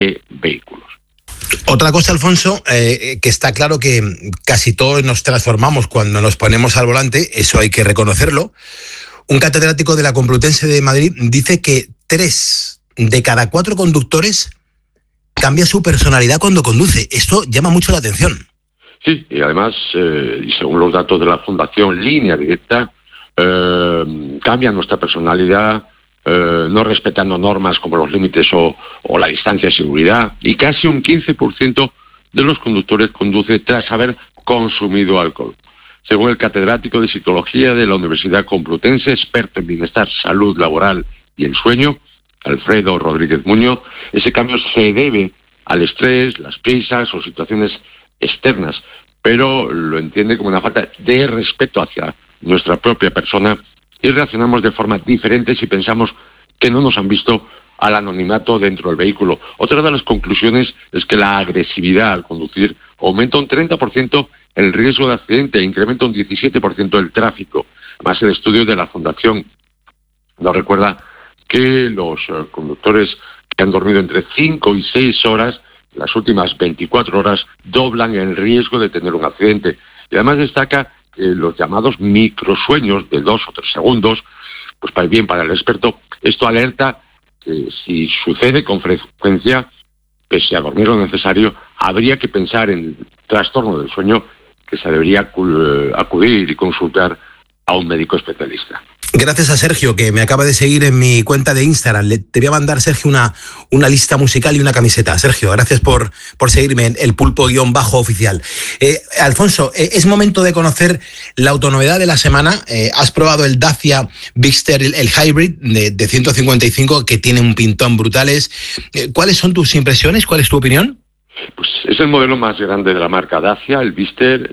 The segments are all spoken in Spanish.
vehículos. Otra cosa, Alfonso, que está claro que casi todos nos transformamos cuando nos ponemos al volante, eso hay que reconocerlo. Un catedrático de la Complutense de Madrid dice que 3 de cada 4 conductores cambia su personalidad cuando conduce. Esto llama mucho la atención. Sí, y además, y según los datos de la Fundación Línea Directa, cambia nuestra personalidad, no respetando normas como los límites o la distancia de seguridad, y casi un 15% de los conductores conduce tras haber consumido alcohol. Según el catedrático de Psicología de la Universidad Complutense, experto en bienestar, salud laboral y el sueño, Alfredo Rodríguez Muñoz, ese cambio se debe al estrés, las prisas o situaciones externas, pero lo entiende como una falta de respeto hacia nuestra propia persona y reaccionamos de forma diferente si pensamos que no nos han visto al anonimato dentro del vehículo. Otra de las conclusiones es que la agresividad al conducir aumenta un 30% el riesgo de accidente e incrementa un 17% el tráfico. Además, el estudio de la Fundación nos recuerda que los conductores que han dormido entre 5 y 6 horas, las últimas 24 horas, doblan el riesgo de tener un accidente. Y además destaca que los llamados microsueños de 2 o 3 segundos, pues para el experto, esto alerta que si sucede con frecuencia, pese a dormir lo necesario, habría que pensar en el trastorno del sueño, que se debería acudir y consultar a un médico especialista. Gracias a Sergio, que me acaba de seguir en mi cuenta de Instagram. Te voy a mandar, Sergio, una lista musical y una camiseta. Sergio, gracias por seguirme en el pulpo_oficial. Alfonso, es momento de conocer la autonovedad de la semana. Has probado el Dacia Bigster, el Hybrid de 155, que tiene un pintón brutales. ¿Cuáles son tus impresiones? ¿Cuál es tu opinión? Pues es el modelo más grande de la marca Dacia, el Bigster.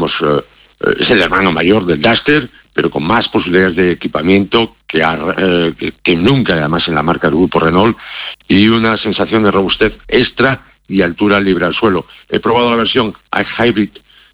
Es el hermano mayor del Duster, pero con más posibilidades de equipamiento que nunca, además, en la marca del grupo Renault, y una sensación de robustez extra y altura libre al suelo. He probado la versión Hybrid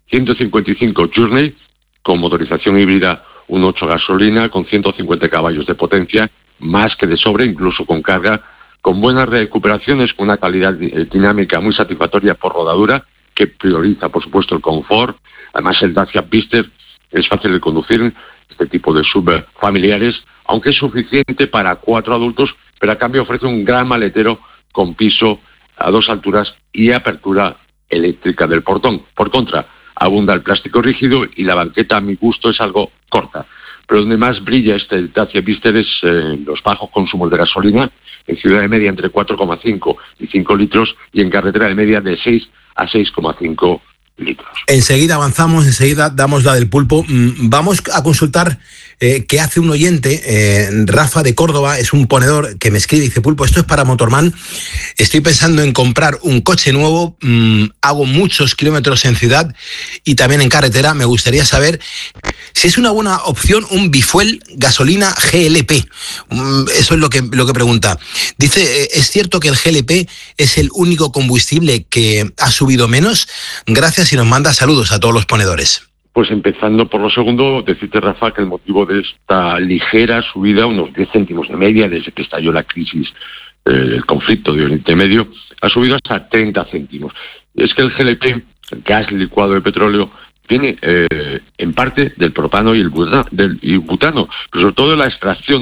155 Journey, con motorización híbrida 1.8 gasolina, con 150 caballos de potencia, más que de sobra, incluso con carga, con buenas recuperaciones, con una calidad dinámica muy satisfactoria por rodadura, que prioriza, por supuesto, el confort. Además, el Dacia Bigster es fácil de conducir, este tipo de sub familiares, aunque es suficiente para 4 adultos, pero a cambio ofrece un gran maletero con piso a 2 alturas y apertura eléctrica del portón. Por contra, abunda el plástico rígido y la banqueta, a mi gusto, es algo corta. Pero donde más brilla este Dacia Bigster es en los bajos consumos de gasolina, en ciudad de media entre 4,5 y 5 litros y en carretera de media de 6 a 6,5 litros. Enseguida avanzamos, enseguida damos la del pulpo. Vamos a consultar qué hace un oyente, Rafa de Córdoba, es un ponedor que me escribe y dice: Pulpo, esto es para Motorman, estoy pensando en comprar un coche nuevo, hago muchos kilómetros en ciudad y también en carretera, me gustaría saber si es una buena opción un bifuel gasolina GLP. Eso es lo que pregunta. Dice, ¿es cierto que el GLP es el único combustible que ha subido menos? Gracias y nos manda saludos a todos los ponedores. Pues empezando por lo segundo, decirte, Rafa, que el motivo de esta ligera subida, unos 10 céntimos de media desde que estalló la crisis, el conflicto de Oriente Medio, ha subido hasta 30 céntimos. Es que el GLP, el gas licuado de petróleo, viene en parte del propano y el butano, pero sobre todo de la extracción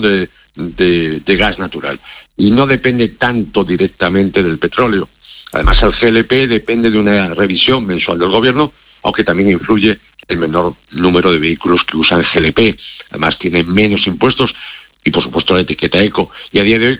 de gas natural. Y no depende tanto directamente del petróleo. Además, el GLP depende de una revisión mensual del gobierno, aunque también influye el menor número de vehículos que usan GLP. Además, tiene menos impuestos y, por supuesto, la etiqueta eco. Y a día de hoy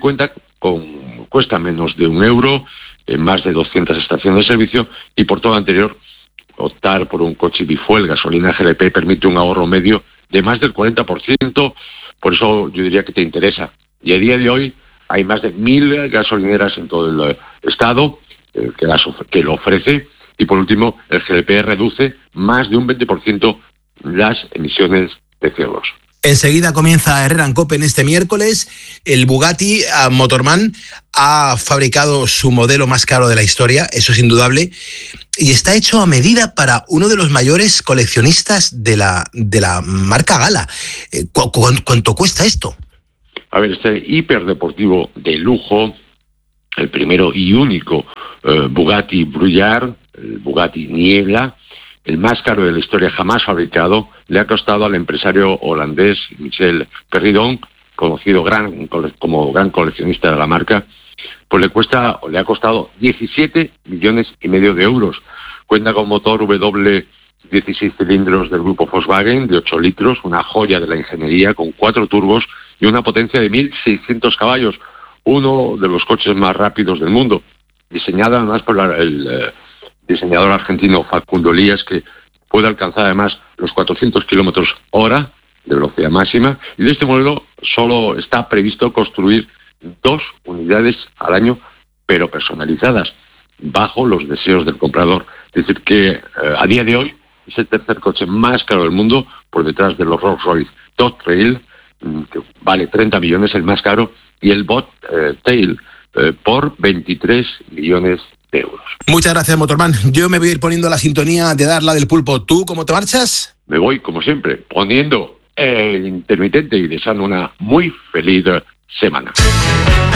cuesta menos de €1 en más de 200 estaciones de servicio, y por todo lo anterior, optar por un coche bifuel gasolina GLP permite un ahorro medio de más del 40%, por eso yo diría que te interesa. Y a día de hoy hay más de 1.000 gasolineras en todo el estado que lo ofrece, y por último, el GLP reduce más de un 20% las emisiones de CO2. Enseguida comienza Herrera en Cope en este miércoles. El Bugatti Motorman ha fabricado su modelo más caro de la historia, eso es indudable, y está hecho a medida para uno de los mayores coleccionistas de la marca Gala. ¿Cuánto cuesta esto? A ver, este hiperdeportivo de lujo el primero y único Bugatti Brouillard, el Bugatti Niebla, el más caro de la historia jamás fabricado, le ha costado al empresario holandés Michel Perridon, conocido como gran coleccionista de la marca, pues le ha costado 17,5 millones de euros. Cuenta con motor W 16 cilindros del grupo Volkswagen de 8 litros, una joya de la ingeniería con 4 turbos y una potencia de 1.600 caballos, uno de los coches más rápidos del mundo, diseñado además por el diseñador argentino Facundo Elías, que puede alcanzar además los 400 kilómetros hora de velocidad máxima, y de este modelo solo está previsto construir 2 unidades al año, pero personalizadas, bajo los deseos del comprador. Es decir, que a día de hoy es el tercer coche más caro del mundo, por detrás de los Rolls-Royce Dot Trail, que vale 30 millones, el más caro, y el Bot Tail por 23 millones de euros. Muchas gracias, Motorman. Yo me voy a ir poniendo la sintonía de Darla del Pulpo. ¿Tú cómo te marchas? Me voy, como siempre, poniendo el intermitente y deseando una muy feliz semana.